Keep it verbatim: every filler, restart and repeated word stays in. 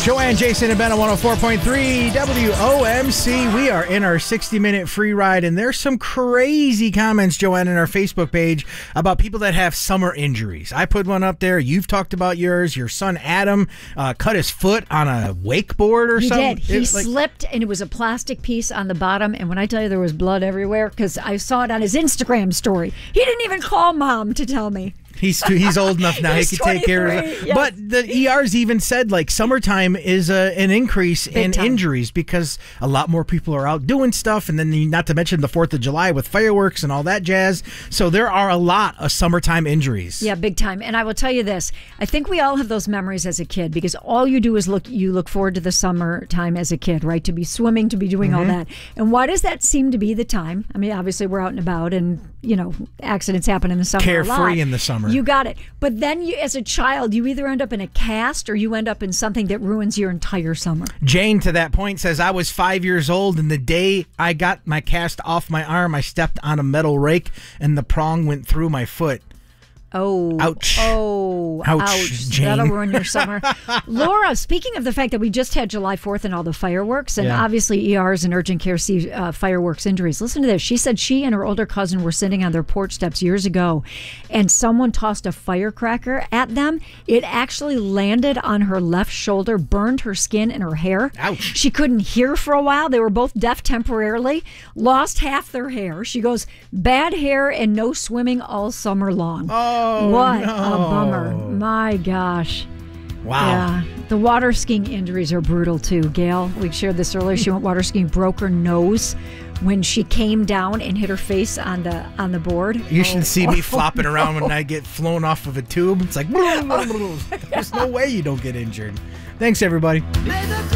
Joanne, Jason, and Ben on one oh four point three W O M C. We are in our sixty-minute free ride, and there's some crazy comments, Joanne, in our Facebook page about people that have summer injuries. I put one up there. You've talked about yours. Your son, Adam, uh, cut his foot on a wakeboard or he something. He did. He it, like, slipped, and it was a plastic piece on the bottom, and when I tell you there was blood everywhere, because I saw it on his Instagram story. He didn't even call Mom to tell me. He's too, he's old enough now. He can take care of it. Yes. But the E Rs even said, like, summertime is a, an increase Big in time. injuries because a lot more people are out doing stuff. And then the, not to mention the fourth of July with fireworks and all that jazz. So there are a lot of summertime injuries. Yeah, big time. And I will tell you this. I think we all have those memories as a kid because all you do is look, you look forward to the summertime as a kid, right? To be swimming, to be doing Mm-hmm. all that. And why does that seem to be the time? I mean, obviously we're out and about and, you know, accidents happen in the summer a lot. Carefree in the summer. You got it. But then you, as a child, you either end up in a cast or you end up in something that ruins your entire summer. Jane, to that point, says, I was five years old, and the day I got my cast off my arm, I stepped on a metal rake, and the prong went through my foot. Oh, ouch. Oh, ouch. ouch. Jane. That'll ruin your summer. Laura, speaking of the fact that we just had July fourth and all the fireworks, and Yeah. obviously E Rs and urgent care see uh, fireworks injuries. Listen to this. She said she and her older cousin were sitting on their porch steps years ago, and someone tossed a firecracker at them. It actually landed on her left shoulder, burned her skin and her hair. Ouch. She couldn't hear for a while. They were both deaf temporarily, lost half their hair. She goes, bad hair and no swimming all summer long. Oh, What no. a bummer. My gosh. Wow. Yeah. The water skiing injuries are brutal too. Gail, we shared this earlier. She went water skiing, broke her nose when she came down and hit her face on the on the board. You Oh. should see me flopping around when I get flown off of a tube. It's like, there's no way you don't get injured. Thanks, everybody.